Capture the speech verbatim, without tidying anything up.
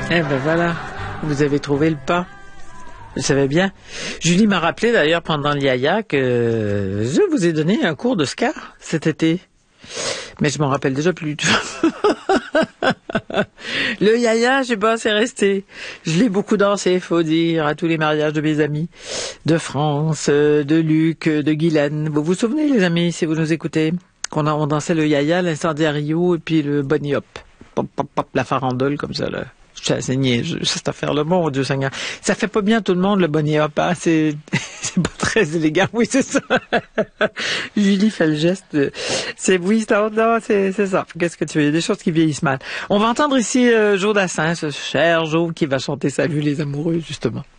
Eh ben voilà, vous avez trouvé le pas. Vous savez bien. Julie m'a rappelé d'ailleurs pendant le yaya que je vous ai donné un cours de ska cet été. Mais je m'en rappelle déjà plus. Le yaya, je sais pas, c'est resté. Je l'ai beaucoup dansé, faut dire, à tous les mariages de mes amis. De France, de Luc, de Guylaine. Vous vous souvenez, les amis, si vous nous écoutez, qu'on a, on dansait le yaya, l'incendiario et puis le bunny hop. Pop, pop, pop, la farandole comme ça, là. Je suis assez niaiseux, cette affaire-là. Bon, Dieu Seigneur. Ça fait pas bien tout le monde, le bunny hop, hein? C'est, c'est pas très élégant. Oui, c'est ça. Julie fait le geste. C'est, oui, c'est, non, c'est, c'est ça. Qu'est-ce que tu veux? Il y a des choses qui vieillissent mal. On va entendre ici, euh, Joe Dassin, ce cher Joe qui va chanter Salut les amoureux, justement.